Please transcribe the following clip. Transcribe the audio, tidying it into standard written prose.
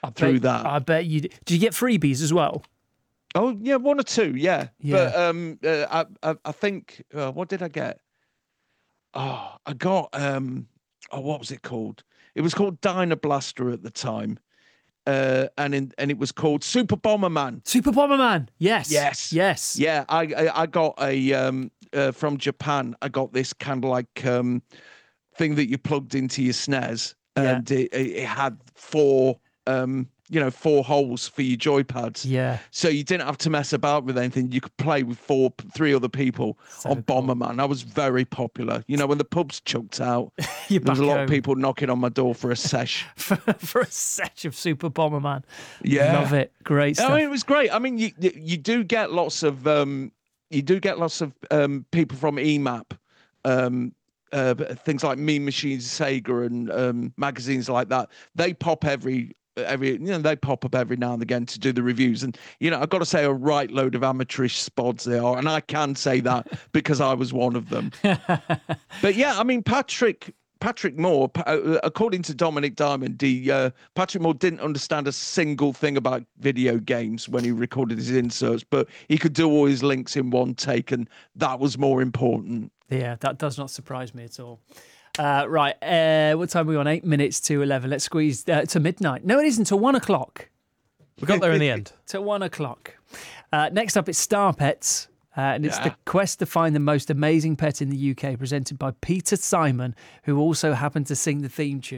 through that. I bet you did. Did you get freebies as well? Oh yeah, one or two, yeah. Yeah. But I think what did I get? Oh, I got what was it called? It was called Dyna Blaster at the time. And it was called Super Bomberman. Super Bomberman. Yes. Yes. Yes. Yeah, I got a from Japan. I got this kind of like thing that you plugged into your SNES, and it had four four holes for your joypads. Yeah. So you didn't have to mess about with anything. You could play with three other people on Bomberman. I was very popular. You know, when the pubs chucked out, there was a lot of people knocking on my door for a sesh. for a sesh of Super Bomberman. Yeah. Love it. Great stuff. I mean, it was great. I mean, you do get lots of people from EMAP, things like Mean Machines, Sega, and magazines like that. They pop they pop up every now and again to do the reviews, and I've got to say a right load of amateurish spods they are, and I can say that because I was one of them. But yeah, I mean, Patrick Moore, according to Dominic Diamond, Patrick Moore didn't understand a single thing about video games when he recorded his inserts, but he could do all his links in one take, and that was more important. Yeah, that does not surprise me at all. Right, what time are we on? 8 minutes to 11. Let's squeeze to midnight. No, it isn't, till 1 o'clock. We got there in the end. Till 1 o'clock. Next up, it's Star Pets. And it's the quest to find the most amazing pet in the UK, presented by Peter Simon, who also happened to sing the theme tune.